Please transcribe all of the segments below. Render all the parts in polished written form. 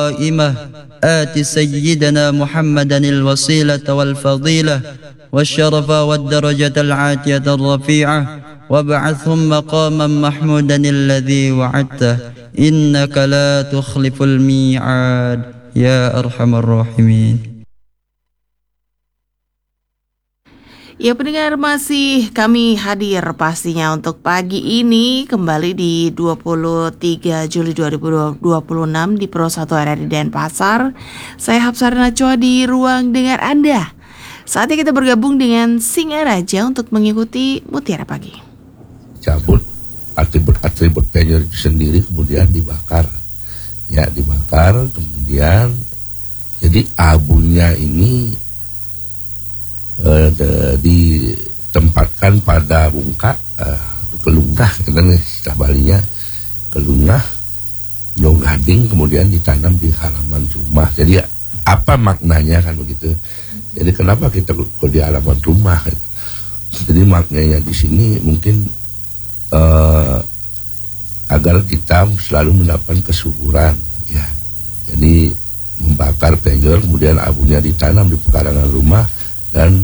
القائمة آت سيدنا محمدا الوسيلة والفضيلة والشرف والدرجة العاتية الرفيعة وابعثهم مقاما محمودا الذي وعدته إنك لا تخلف الميعاد يا أرحم الراحمين. Ya pendengar, masih kami hadir pastinya untuk pagi ini kembali di 23 Juli 2026 di Pro 1 RRI Denpasar. Saya Hapsari Najwa di ruang dengar Anda. Saatnya kita bergabung dengan Singaraja untuk mengikuti Mutiara Pagi. Cabut atribut penjor itu sendiri, kemudian dibakar. Ya, dibakar, kemudian jadi abunya ini ditempatkan pada bungka, kelungkah, istilah Balinya kelungah, gading, kemudian ditanam di halaman rumah. Jadi apa maknanya kan begitu? Jadi kenapa kita kok di halaman rumah? Jadi maknanya di sini mungkin agar kita selalu mendapatkan kesuburan, ya. Jadi membakar penjor, kemudian abunya ditanam di pekarangan rumah. Dan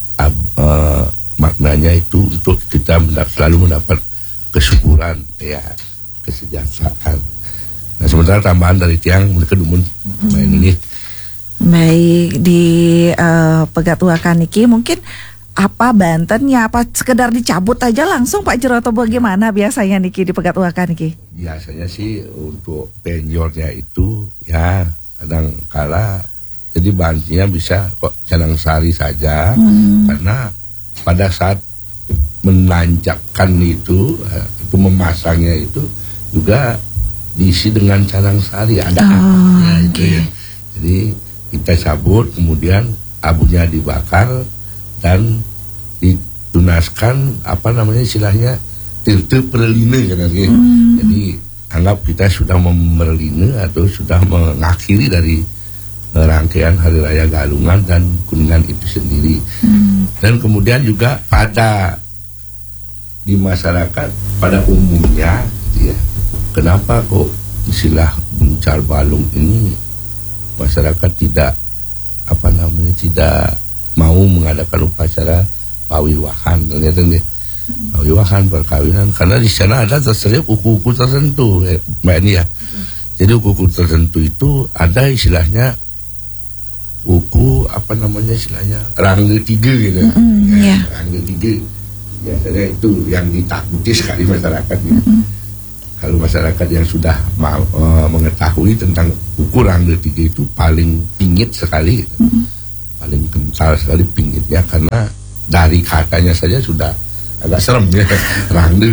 maknanya itu untuk kita selalu mendapat kesyukuran, ya, kesejahteraan. Nah, sementara tambahan dari tiang mereka dumun main ini. Baik, di Pegatuakan niki mungkin apa Bantennya, apa sekedar dicabut aja langsung Pak Jero atau bagaimana biasanya niki di Pegatuakan niki? Biasanya sih untuk penjornya itu ya kadang kala jadi bahannya bisa kok canang sari saja, karena pada saat menancapkan itu atau memasangnya itu juga diisi dengan canang sari, ada abunya itu ya. Jadi kita cabut, kemudian abunya dibakar dan ditunaskan istilahnya tirte perline kan ya. Jadi anggap kita sudah memerline atau sudah mengakhiri dari rangkaian Hari Raya Galungan dan Kuningan itu sendiri. Dan kemudian juga pada di masyarakat pada umumnya, ya, kenapa kok istilah buncar balung ini masyarakat tidak tidak mau mengadakan upacara pawiwahan, ternyata nih pawiwahan perkawinan, karena di sana ada tersedia uku-uku tertentu, Mbak ini ya. Jadi uku-uku tertentu itu ada istilahnya uku istilahnya rangga 3 gitu. Rangga 3 biasanya itu yang ditakuti sekali masyarakat gitu. Kalau masyarakat yang sudah mengetahui tentang uku rangga 3 itu paling pingit sekali gitu. Paling kental sekali pingitnya, karena dari katanya saja sudah agak serem ya. Rangga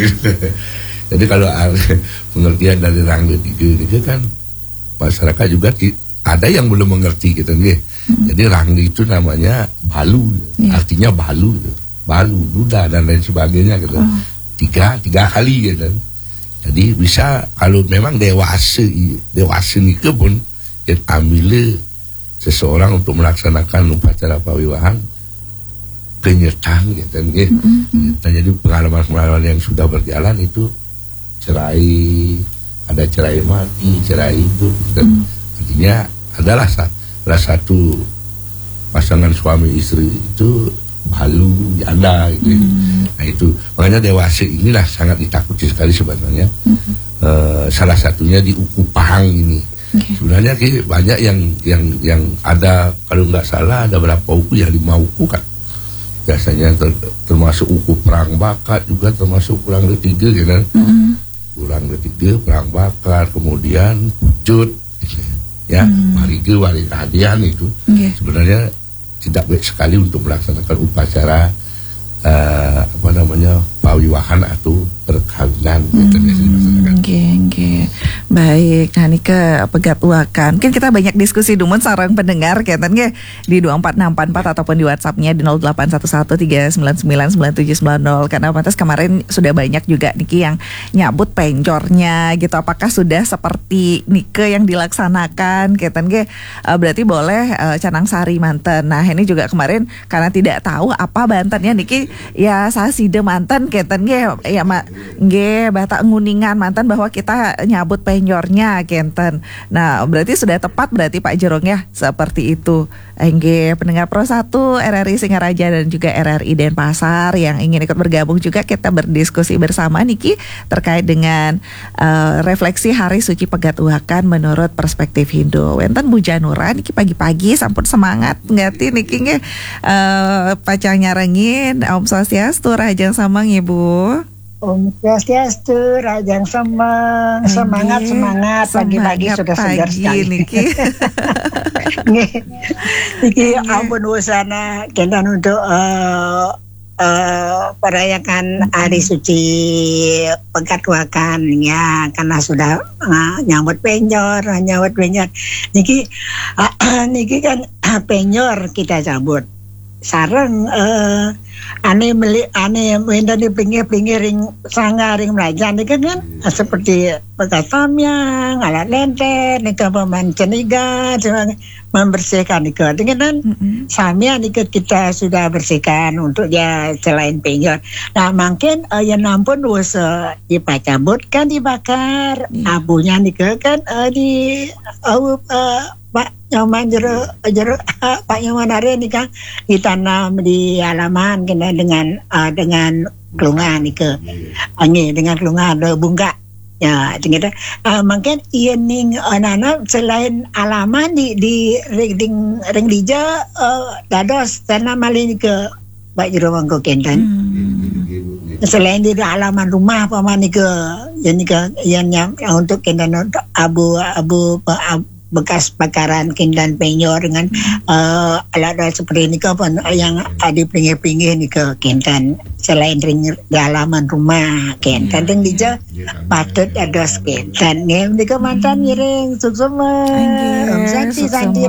3 jadi kalau pengertian dari rangga 3 itu kan masyarakat juga ada yang belum mengerti gitu nih. Jadi rangli itu namanya balu, artinya balu, duda dan lain sebagainya gitu. Tiga kali gitu. Jadi bisa kalau memang dewasa nikah pun yang ambil seseorang untuk melaksanakan upacara pawiwahan kenyertaan gitu nih. Jadi pengalaman yang sudah berjalan itu cerai, ada cerai mati, cerai hidup gitu. Artinya adalah salah satu pasangan suami istri itu balu janda gitu. Nah itu makanya dewasa inilah sangat ditakuti sekali sebenarnya. Salah satunya di uku pahang ini. Sebenarnya banyak yang ada, kalau nggak salah ada berapa uku ya, 5 uku kan. Biasanya termasuk uku perang bakat juga, termasuk kurang lebih 3 gitu kan. Kurang lebih 3 perang bakar, kemudian pujut gitu. Ya, warige hadiah itu sebenarnya tidak baik sekali untuk melaksanakan upacara pawiwahan atau perkawinan gitu di masyarakat. Baik, nah ini ke Pegatuakan. Kan kita banyak diskusi dumun sarang pendengar kaitan ge di 24644 ataupun di WhatsApp-nya di 081139999790. Karena pantas kemarin sudah banyak juga niki yang nyabut penjornya gitu. Apakah sudah seperti nike yang dilaksanakan kaitan ge berarti boleh canang sari manten. Nah, ini juga kemarin karena tidak tahu apa Bantennya niki ya saside manten kaitan ge ya bata nguningan manten bahwa kita nyabut penjor penyornya kenten. Nah, berarti sudah tepat berarti Pak Jerong ya seperti itu. Engge pendengar Pro 1 RRI Singaraja dan juga RRI Denpasar yang ingin ikut bergabung juga, kita berdiskusi bersama niki terkait dengan refleksi Hari Suci Pegat-Uhakan menurut perspektif Hindu. Wenten Bu Janura niki pagi-pagi sampun semangat ngerti niki nggih pacang nyarengin Om Swastiastu Rajang Samang Ibu. Om Swastiastu, Rajang Semang, semangat pagi-pagi sudah segar sekali. Niki. Niki ampun usana kendan untuk merayakan Hari Suci Pegat-Uhakan ya, karena sudah nyambut penyor. Niki kan penyor kita sambut. Sarang ane menda di pinggir ring sangga ring melajan ini kan seperti bekas samyang, alat lenten, nika pemain ceniga, membersihkan nika dengan samyang nika kita sudah bersihkan untuk dia selain penyor. Nah mungkin yang nampun usah dipacabut kan dibakar, abunya nika kan di Pak Nyoman jero Pak Nyoman hari ini kan ditanam di halaman kena dengan kelungan nika dengan kelungan bunga ya tinggal mungkin iening anak selain halaman di ring dija dados tanam malin ke Pak jero mangko kenten selain di halaman rumah paman nika yang untuk kenten abu bekas bakaran kindan penyor dengan alat seperti ini kan yang ada pinggir-pinggir ni ke kindan selain ring di halaman rumah kindan ring dija patut ada kindan ni ke mantan ngiring suksema santi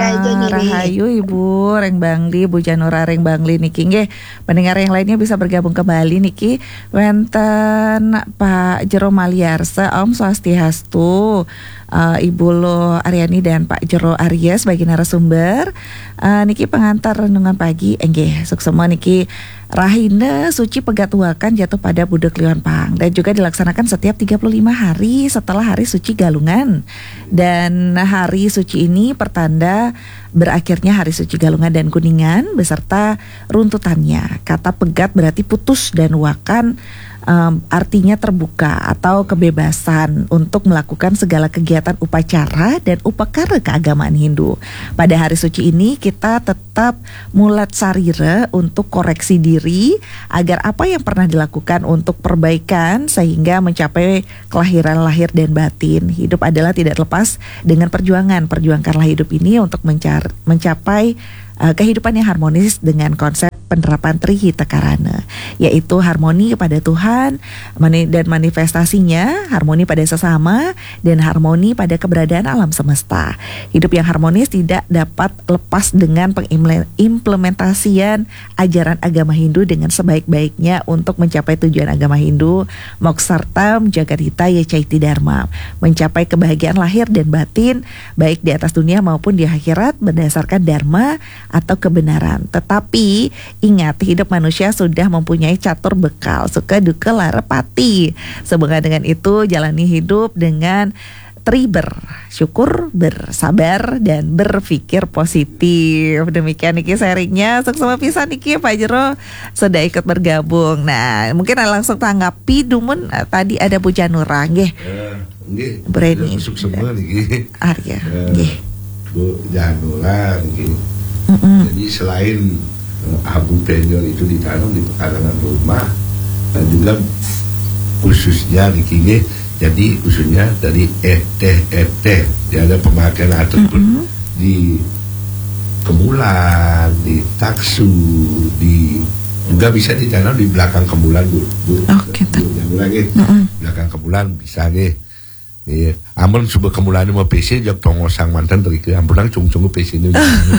rahayu Ibu Reng Bangli Bu Janura Reng Bangli niki nggih pendengar yang lainnya bisa bergabung kembali niki wenten Pak Jero Maliarsa Om Swastiastu Ibu Lo Aryani dan Pak Jero Arya sebagai narasumber. Niki pengantar renungan pagi enggih suksema niki Rahina Suci Pegat-Uhakan jatuh pada Budek Liwan Pang dan juga dilaksanakan setiap 35 hari setelah Hari Suci Galungan. Dan hari suci ini pertanda berakhirnya Hari Suci Galungan dan Kuningan beserta runtutannya. Kata pegat berarti putus dan uhakan artinya terbuka atau kebebasan untuk melakukan segala kegiatan upacara dan upakara keagamaan Hindu. Pada hari suci ini kita tetap mulat sarira untuk koreksi diri agar apa yang pernah dilakukan untuk perbaikan sehingga mencapai kelahiran lahir dan batin. Hidup adalah tidak lepas dengan perjuangan. Perjuangkanlah hidup ini untuk mencapai kehidupan yang harmonis dengan konsep penerapan Trihita Karana, yaitu harmoni kepada Tuhan dan manifestasinya, harmoni pada sesama dan harmoni pada keberadaan alam semesta. Hidup yang harmonis tidak dapat lepas dengan pengimplementasian ajaran agama Hindu dengan sebaik-baiknya untuk mencapai tujuan agama Hindu, Moksartam Jagadhita Yacaiti Dharma, mencapai kebahagiaan lahir dan batin baik di atas dunia maupun di akhirat berdasarkan dharma atau kebenaran. Tetapi ingat, hidup manusia sudah mempunyai catur bekal, suka duka lara pati. Sehubungan dengan itu, jalani hidup dengan bersyukur, bersabar dan berpikir positif. Demikian niki sharingnya. Sukses pisan niki Pak Jero sudah ikut bergabung. Nah, mungkin langsung tanggapi dumun tadi ada Bu Janura nggih. Nggih. Berani. Sukses niki. Arya. Nggih. Bu Janura niki. Jadi selain abu penyor itu ditanam di pekarangan rumah dan juga khususnya niki jadi khususnya dari teh dia ada pemakaian ataupun di kemulan, di taksu, juga bisa ditanam di belakang kemulan Bu. Belakang kemulan bisa nih. Amun subuh kemulan mau PC jok tongo sang mantan dari ke ampunan cung-cung PC ini.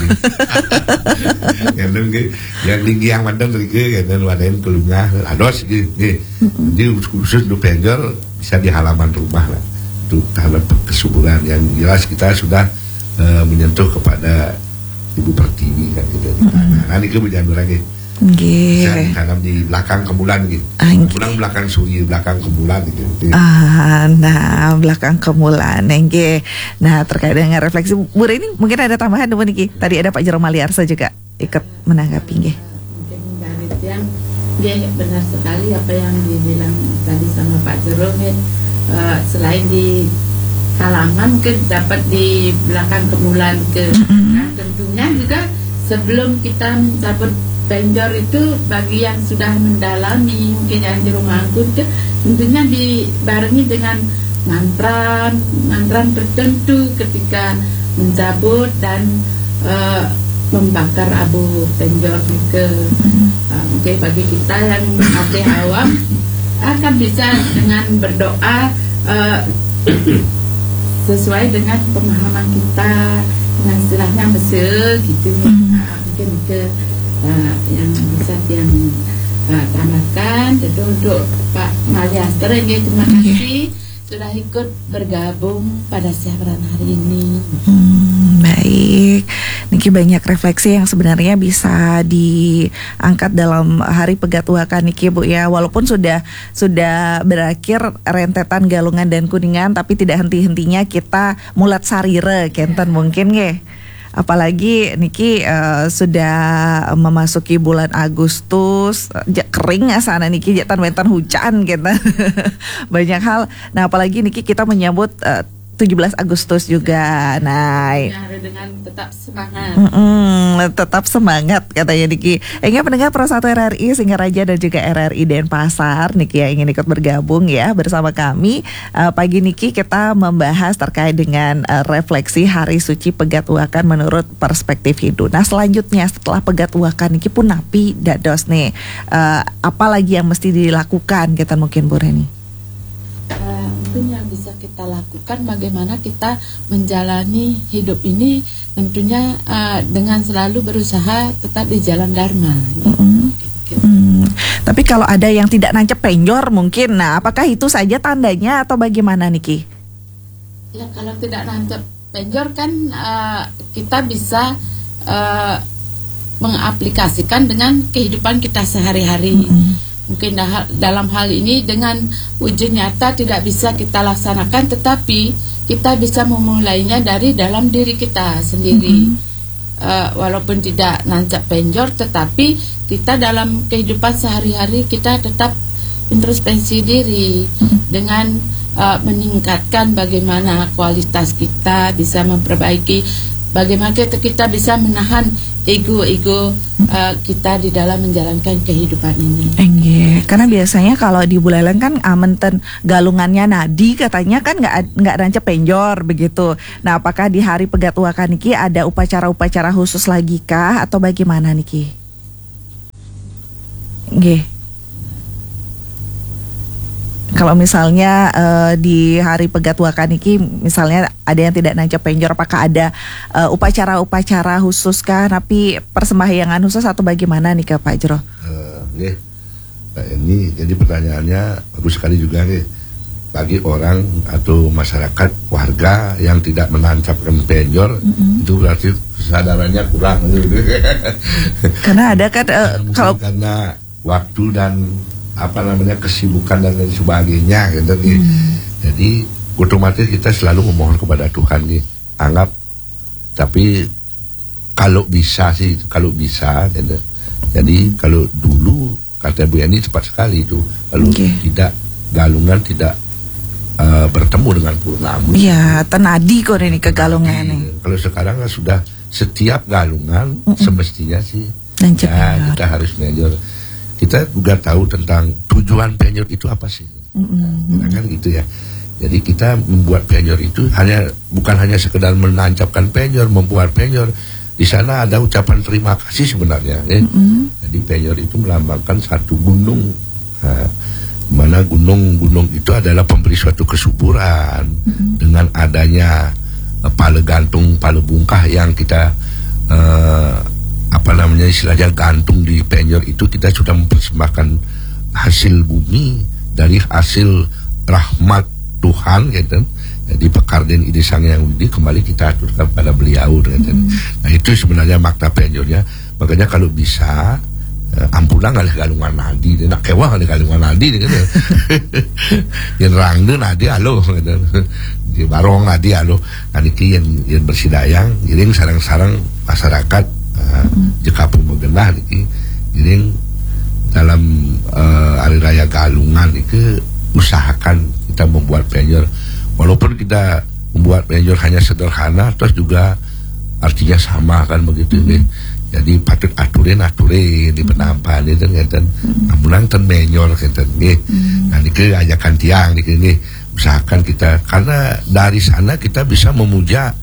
Yang tinggi yang mantan dari ke dan wadain kelungah ados gitu. Jadi khusus untuk penjor bisa di halaman rumah lah. Untuk tahap kesuburan yang jelas kita sudah menyentuh kepada Ibu Pertiwi kan kita di tanah. Nah ini kemudian lagi Bisa Nggih. ditanam di belakang kemulan gitu. Nggih. Kemulan belakang suri, belakang kemulan gitu. Nah, belakang kemulan nggih. Nah, terkait dengan refleksi Bu Reni mungkin ada tambahan Bu Niki. Tadi ada Pak Jero Maliarsa juga ikut menanggapi nggih. Mungkin dari yang dia benar sekali apa yang dibilang tadi sama Pak Jero. Selain di halaman mungkin dapat di belakang kemulan ke. Nah, tentunya juga sebelum kita mencabut penjor itu bagi yang sudah mendalami mungkin yang di rumah aku itu tentunya dibarengi dengan mantra tertentu ketika mencabut dan membakar abu penjor ke mungkin bagi kita yang masih awam akan bisa dengan berdoa sesuai dengan pemahaman kita dengan istilahnya mesel gitu mungkin ke yang bisa yang tambahkan tentu untuk Pak Maliaster ini terima kasih sudah ikut bergabung pada siaran hari ini. Baik, Niki banyak refleksi yang sebenarnya bisa diangkat dalam Hari Pegatuakan Niki Bu ya. Walaupun sudah berakhir rentetan Galungan dan Kuningan, tapi tidak henti-hentinya kita mulat sarire kenten mungkin nggih. Apalagi Niki sudah memasuki bulan Agustus, kering sana Niki jatan-wetan hujan gitu. Banyak hal. Nah, apalagi Niki kita menyambut 17 Agustus juga. Nah, dengan tetap semangat. Tetap semangat katanya Niki. Ingat pendengar Pro 1 RRI Singaraja dan juga RRI Denpasar, Niki yang ingin ikut bergabung ya bersama kami. Pagi Niki kita membahas terkait dengan refleksi Hari Suci Pegatuakan menurut perspektif Hindu. Nah, selanjutnya setelah Pegatuakan Niki pun napi dados nih. Apa lagi yang mesti dilakukan kita mungkin Bu Reni? Mungkin yang bisa kita lakukan bagaimana kita menjalani hidup ini tentunya dengan selalu berusaha tetap di jalan Dharma. Tapi kalau ada yang tidak nancep penjor mungkin, nah apakah itu saja tandanya atau bagaimana Niki? Ya kalau tidak nancep penjor kan kita bisa mengaplikasikan dengan kehidupan kita sehari-hari. Mungkin dalam hal ini dengan uji nyata tidak bisa kita laksanakan, tetapi kita bisa memulainya dari dalam diri kita sendiri. Walaupun tidak nancap penjor, tetapi kita dalam kehidupan sehari-hari kita tetap introspeksi diri dengan meningkatkan bagaimana kualitas kita, bisa memperbaiki bagaimana kita bisa menahan ego-ego kita di dalam menjalankan kehidupan ini. Karena biasanya kalau di Buleleng kan amenten galungannya nadi katanya kan nggak rancap penjor begitu. Nah, apakah di Hari Pegatuakan Niki ada upacara-upacara khusus lagi kah atau bagaimana Niki? Nggih. Kalau misalnya di Hari Pegatuakan Niki misalnya ada yang tidak nancap penjor, apakah ada upacara-upacara khusus kah, tapi persembahyangan khusus atau bagaimana nih Pak Jero? Ini jadi pertanyaannya bagus sekali juga nih bagi orang atau masyarakat warga yang tidak menancapkan penjor, itu berarti kesadarannya kurang. Karena ada kan kalau karena waktu dan kesibukan dan lain sebagainya gitu nih. Jadi otomatis kita selalu memohon kepada Tuhan nih. Anggap tapi kalau bisa gitu. Jadi kalau dulu kata Bu Yani cepat sekali itu. Kalau tidak galungan tidak bertemu dengan purnama. Iya, tenadi kok ini ke galungan nih. Kalau sekarang kan sudah setiap galungan semestinya sih kita harus penjor. Kita juga tahu tentang tujuan penjor itu apa sih, kan gitu ya. Jadi kita membuat penjor itu bukan hanya sekedar menancapkan penjor, membuat penjor. Di sana ada ucapan terima kasih sebenarnya. Jadi penjor itu melambangkan satu gunung, mana gunung itu adalah pemberi suatu kesuburan. Dengan adanya pala gantung, pala bungkah yang kita istilahnya gantung di penjor itu, kita sudah mempersembahkan hasil bumi dari hasil rahmat Tuhan gitu. Jadi pekarden ide sang yang widi kembali kita aturkan pada beliau gitu. Nah itu sebenarnya makna penjornya. Makanya kalau bisa ampunan kali galungan nadi nak kewah kali galungan nadi gitu. Yang rangde nadi alo gitu. Di barong nadi alo niki yang bersidayang giring sarang-sarang masyarakat jekapung megenah niki giring dalam hari raya galungan itu usahakan kita membuat penyor, walaupun kita membuat penyor hanya sederhana terus juga artinya sama kan begitu nih. Jadi patut aturin di penampan itu ngeten. Namun ten menyor ngeten nggih. Nah niki ajakan tiang niki nggih. Usahakan kita karena dari sana kita bisa memuja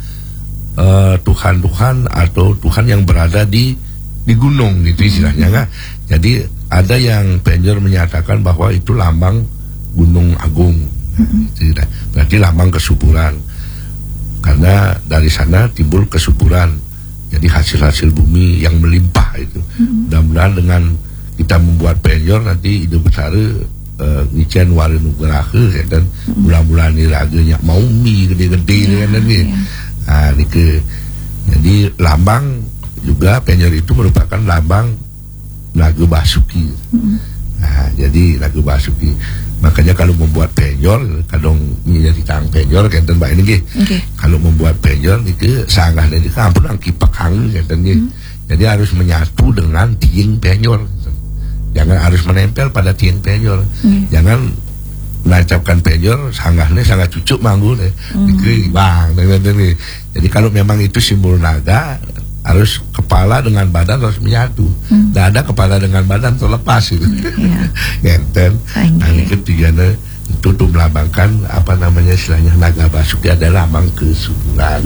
Tuhan atau Tuhan yang berada di gunung gitu istilahnya nggak. Jadi ada yang penyor menyatakan bahwa itu lambang Gunung Agung. Berarti lambang kesuburan. Karena dari sana timbul kesuburan. Jadi hasil-hasil bumi yang melimpah itu. Mudah-mudahan dengan kita membuat penyor nanti ide besar ngician wari nugrahe dan bulan-bulan ini lagi mau mie gede-gede kan ini. Nah, jadi lambang juga penyor itu merupakan lambang Naga Basuki. Nah, jadi Naga Basuki. Makanya kalau membuat penyor, kadang jadi tang penyor kenten mbak ini kalau membuat penyor itu sanggah dari kampung ang kipakang kenten Jadi harus menyatu dengan tiang penyor. Jangan harus menempel pada tiang penyor. Jangan menancapkan penyor sanggahnya sangat cucuk manggu deh. Bang, jadi kalau memang itu simbol naga, harus kepala dengan badan harus menyatu. Dada kepala dengan badan terlepas gitu. Ngenten. Nah, ini ketiganya itu tuh melambangkan apa namanya istilahnya Naga Basuki adalah lambang kesuburan.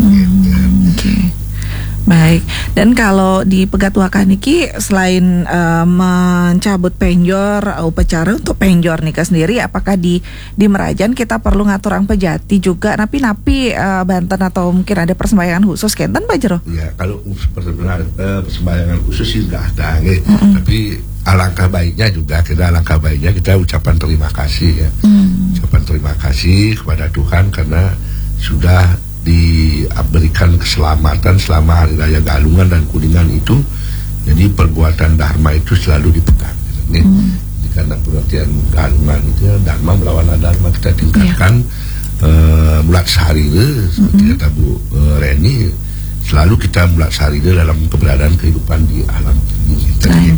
Baik, dan kalau di Pegatwakan niki selain mencabut penjor, upacara untuk penjor nika sendiri, apakah di Merajan kita perlu ngatur ang pejati juga napi Banten atau mungkin ada persembayangan khusus kenten Pak Jero? Ya, kalau persembayangan khusus sih nggak ada, tapi alangkah baiknya kita ucapan terima kasih ya, ucapan terima kasih kepada Tuhan karena sudah diberikan keselamatan selama hari raya Galungan dan Kuningan itu. Jadi perbuatan dharma itu selalu dipegang nih. Jadi karena pengertian Galungan itu dharma melawan adharma kita tingkatkan. Mulat sehari seperti kata Bu Reni, selalu kita mulat sehari dalam keberadaan kehidupan di alam ini.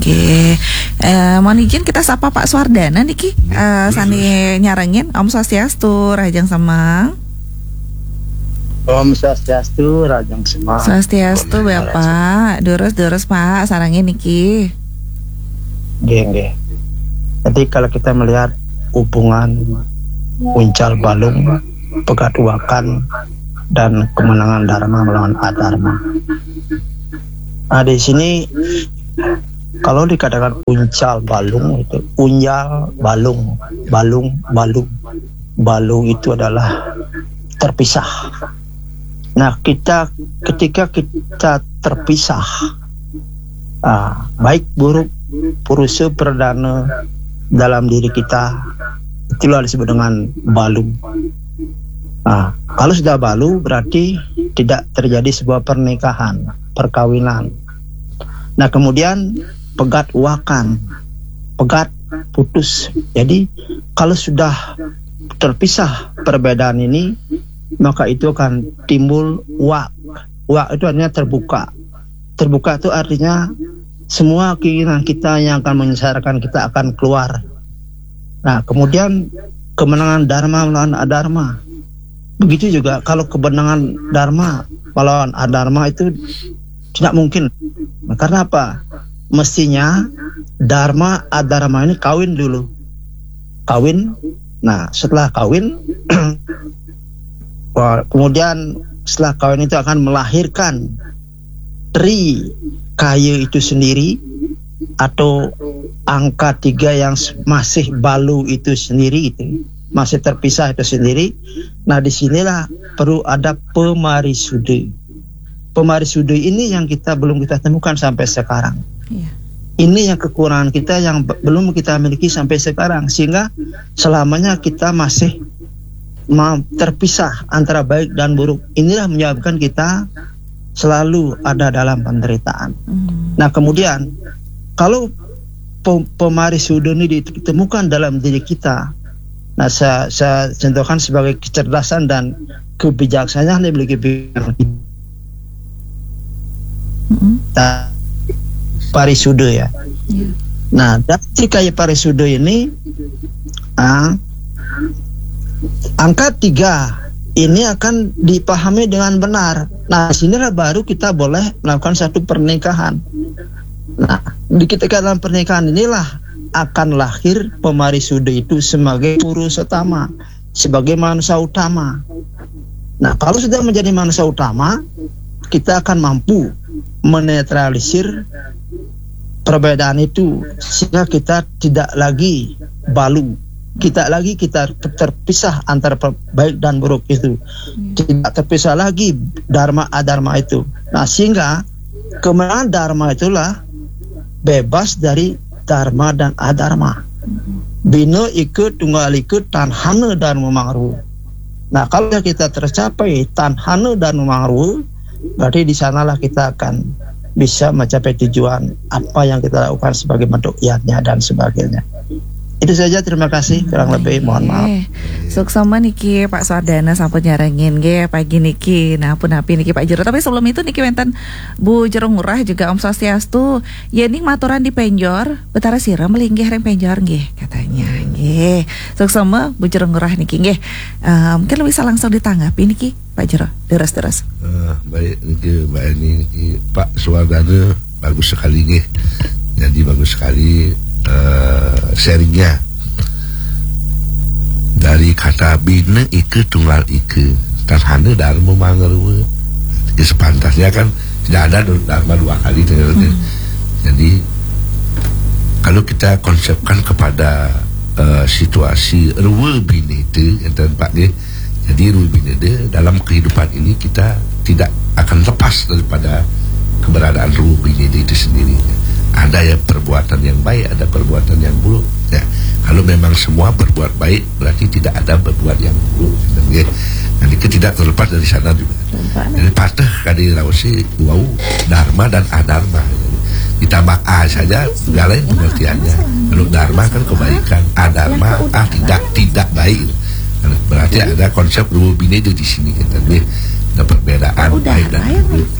Mohon izin kita sapa Pak Swardana niki sani nyarengin Om Swastiastu Rajang Semang. Om Swastiastu, Rajang Semang. Swastiastu Bapak, durus Pak, sarangin niki. Nggih. Jadi kalau kita melihat hubungan Uncal Balung, Pegatwakan dan kemenangan Dharma melawan Adharma. Nah, di sini kalau dikatakan Uncal Balung itu Uncal Balung, Balung itu adalah terpisah. Nah, ketika kita terpisah, baik buruk purusa perdana dalam diri kita, itulah disebut dengan balu. Kalau sudah balu berarti tidak terjadi sebuah pernikahan, perkawinan. Nah, kemudian pegatwakan, pegat putus. Jadi kalau sudah terpisah perbedaan ini, maka itu akan timbul wak. Wak itu artinya terbuka. Terbuka itu artinya semua keinginan kita yang akan menyengsarakan kita akan keluar. Nah, kemudian kemenangan Dharma melawan Adharma. Begitu juga kalau kemenangan Dharma melawan Adharma itu tidak mungkin. Nah, karena apa? Mestinya Dharma Adharma ini kawin dulu. Kawin. Nah, setelah kawin kemudian setelah kawin itu akan melahirkan tri kaya itu sendiri atau angka 3 yang masih balu itu sendiri, itu masih terpisah itu sendiri. Nah, disinilah perlu ada pemarisude. Pemarisude ini yang belum kita temukan sampai sekarang. Ini yang kekurangan kita yang belum kita miliki sampai sekarang, sehingga selamanya kita masih terpisah antara baik dan buruk. Inilah menyebabkan kita selalu ada dalam penderitaan. Nah, kemudian kalau pemarisuda ini ditemukan dalam diri kita. Nah, saya contohkan sebagai kecerdasan dan kebijaksanaan yang memiliki parisuda ya. Nah, dari kaya parisuda ini angka 3 ini akan dipahami dengan benar. Nah, sinilah baru kita boleh melakukan satu pernikahan. Nah, ketika dalam pernikahan inilah akan lahir pemarisuda itu sebagai purus utama, sebagai manusia utama. Nah, kalau sudah menjadi manusia utama, kita akan mampu menetralisir perbedaan itu sehingga kita tidak lagi balu, kita terpisah antara baik dan buruk itu, tidak terpisah lagi dharma adharma itu. Nah, sehingga kemenangan dharma itulah bebas dari dharma dan adharma. Bina ikut tunggal ikut tanhana dan memangru. Nah, kalau kita tercapai tanhana dan memangru, berarti di sanalah kita akan bisa mencapai tujuan apa yang kita lakukan sebagai bentuk iatnya dan sebagainya. Itu saja, terima kasih, kurang lebih mohon maaf. Suksama niki Pak Swardana sampun nyarengin nggih pagi niki. Nah, pun api niki Pak Jero. Tapi sebelum itu niki wenten Bu Jero Ngurah juga Om Swastiastu. Ya ning maturan di Penjor, betara sira melinggih reng Penjor nggih katanya nggih. Suksama Bu Jero Ngurah niki nggih. Mungkin bisa langsung ditanggapi niki Pak Jero. Terus. Baik niki Mbak Eni niki Pak Swardana bagus sekali nggih. Jadi bagus sekali sharingnya dari kata bina ike tunggal ike tanhana dharma mangarwa. Sepantasnya kan tidak ada dharma 2 kali. Jadi kalau kita konsepkan kepada situasi ruwe binede enten Pak nggih. Jadi ruwe binede dalam kehidupan ini kita tidak akan lepas daripada keberadaan ruwe binede itu sendiri. Ada ya perbuatan yang baik, ada perbuatan yang buruk. Ya, kalau memang semua berbuat baik, berarti tidak ada berbuat yang buruk. Nanti tidak terlepas dari sana juga. Jadi patah kali rawasi wau dharma dan adharma. Ditambah A saja, segala yang pengertiannya. Kalau dharma kan kebaikan, adharma tidak baik. Berarti ada konsep ruwe binede di sini. Ada perbedaan baik dan buruk.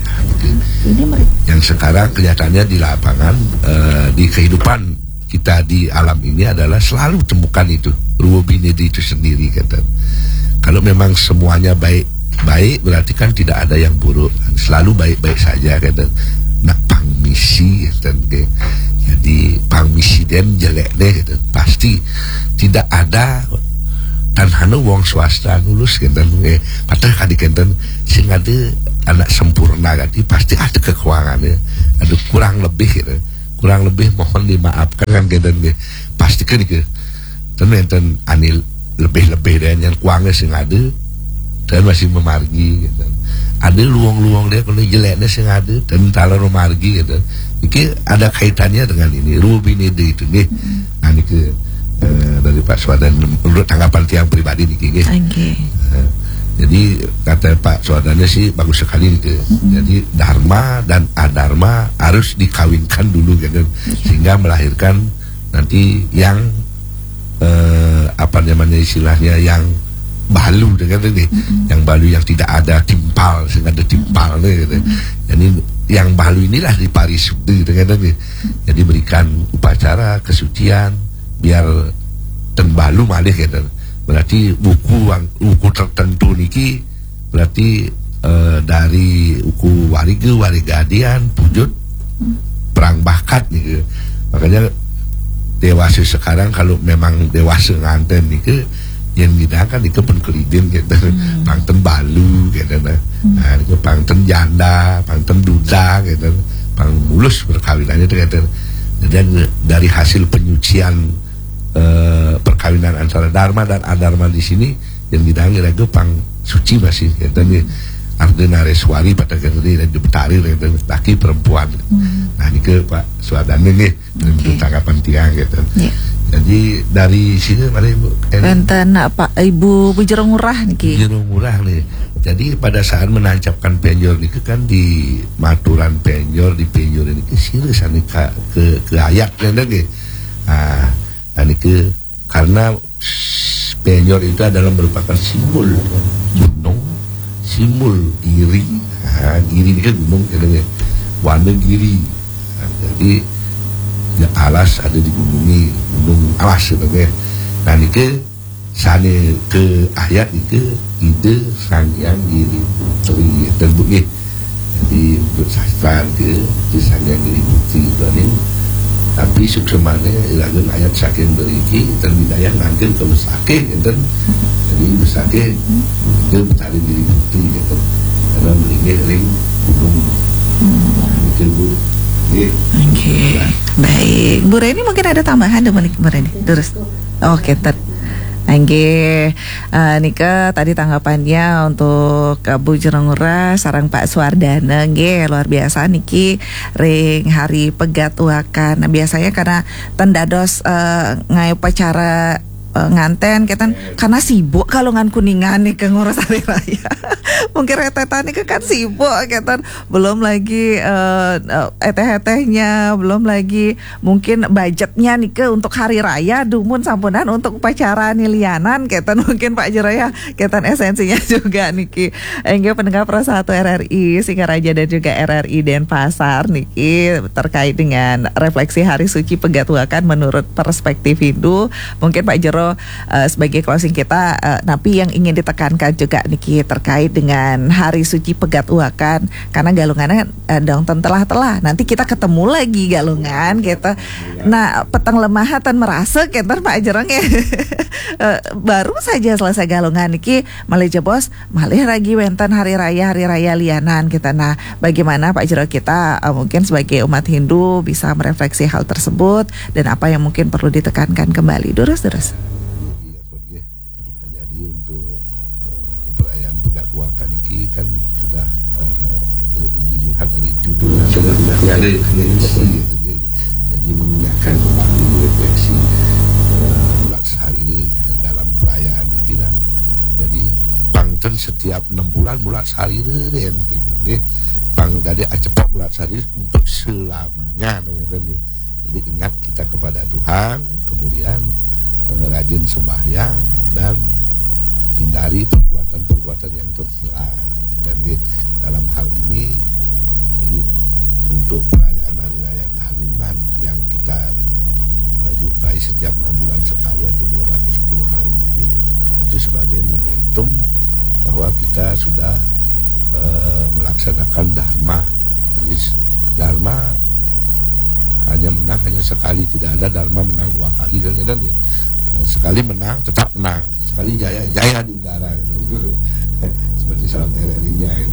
Yang sekarang kelihatannya di lapangan, di kehidupan kita di alam ini adalah selalu temukan itu ruwe binede itu sendiri kata. Kalau memang semuanya baik berarti kan tidak ada yang buruk, selalu baik-baik saja kata. Nak pangmisi kata. Jadi pangmisi den jelek deh kata. Pasti tidak ada tanhana wong swasta lulus kenten padahal kadikenten sing ada anak sempurna kati pasti ada kekurangannya, ada kurang lebih mohon dimaafkan kan kenten pasti kan ke enten anil lebih dan yang kurangnya sing ada dan masih memargi gitu. Ada luang-luang dia kalau jeleknya sing ada dan tala memargi gitu. Ini ada kaitannya dengan ini ruwe binede itu nih. Nah ini ke dari Pak Swardana menurut tanggapan tiang pribadi nih jadi kata Pak Swardana sih bagus sekali nih jadi dharma dan adharma harus dikawinkan dulu gitu sehingga melahirkan nanti yang apa namanya istilahnya yang balu dengan ini yang balu yang tidak ada timpal sehingga ada timpal gitu. Jadi yang balu inilah di parisuda dengan ini jadi berikan upacara kesucian biar tenbalu malih gitu. Berarti buku tertentu niki berarti dari uku warigadian pujut perang bakat nih. Makanya dewasa sekarang kalau memang dewasa nganten niki yang didangkan itu penkelidin gitu. Pangten balu gitu. Nah, itu pangten janda, pangten duda gitu. Pang mulus perkawinannya gitu. Dan dari hasil penyucian perkawinan antara dharma dan adharma di sini yang didangi itu pang suci masih katanya Ardhenareswari pada kali dan betari dan laki perempuan. Nah ini ke Pak Swardana nih untuk tanggapan tiang gitu. Jadi dari sini mari Ibu enten Pak Ibu Bu Jero Ngurah niki. Jero Ngurah nih. Jadi pada saat menancapkan penjor niki kan di maturan penjor di penjor ini sireusan ke ayat nih. Dan itu karena Penyor itu adalah merupakan simbol gunung, simbol giri. Giri ini kan gunung, katanya warna giri. Jadi ya alas ada di gunung alas katanya. Nah ini sana ke ayat itu ide sang yang giri putri dan bunyi. Jadi untuk sastra ke sang yang giri putri itu ini. Tapi suksemane ilagun ayat saking beriki dan bidayah nangkin ke besake gitu. Jadi besake itu mencari diri putri gitu. Karena melingih ring gunung. Itu Bu. Oke, baik. Bu Reni mungkin ada tambahan Bu Reni? Terus. Oke, Angge, Nika tadi tanggapannya untuk Bu Jerengura sarang Pak Suardana, nge luar biasa niki ring hari pegat wakan. Nah, biasanya karena tendados ngai upacara nganten ketan karena sibuk kalau ngan kuningan nih ke ngurus hari raya. Mungkin retetan nih kan sibuk ketan, belum lagi eteh-etehnya, belum lagi mungkin budgetnya nih ke untuk hari raya dumun sampunan untuk upacara nilianan ketan mungkin Pak Jeraya ketan esensinya juga niki. Enggak pendengar Pro 1 RRI Singaraja dan juga RRI Denpasar niki terkait dengan refleksi hari suci pegat wakan menurut perspektif Hindu. Mungkin Pak Jero sebagai closing kita, napi yang ingin ditekankan juga niki terkait dengan hari suci pegat wakan karena galungannya dong telah nanti kita ketemu lagi galungan gitu. Nah petang lemahatan merasa kita Pak Jerong ya baru saja selesai galungan niki malih bos malih lagi wenten hari raya lianan kita. Nah bagaimana Pak Jero kita mungkin sebagai umat Hindu bisa merefleksi hal tersebut dan apa yang mungkin perlu ditekankan kembali. Terus jadi untuk perayaan pegat wakan ini kan sudah dilihat dari judulnya sudah ada jadi mengingatkan kembali refleksi bulan sehari ini dalam perayaan ini lah. Jadi pangten setiap 6 bulan bulan sehari ini gitu. Bang dari acepok bulan sehari untuk selamanya gitu. Jadi ingat kita kepada Tuhan, kemudian rajin sembahyang dan hindari perbuatan-perbuatan yang tercela. Dan dalam hal ini jadi untuk perayaan hari raya Galungan yang kita jumpai setiap 6 bulan sekali atau 210 hari ini itu sebagai momentum bahwa kita sudah melaksanakan dharma. Jadi dharma hanya menang hanya sekali, tidak ada dharma menang 2 kali kan ya. Sekali menang tetap menang, sekali jaya di udara gitu. Seperti salam RRI-nya gitu.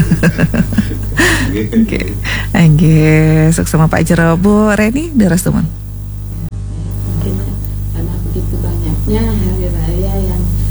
Oke. Angge, sukses sama Pak Jero. Bu Reni, deres teman. Mungkin karena begitu banyaknya hari raya yang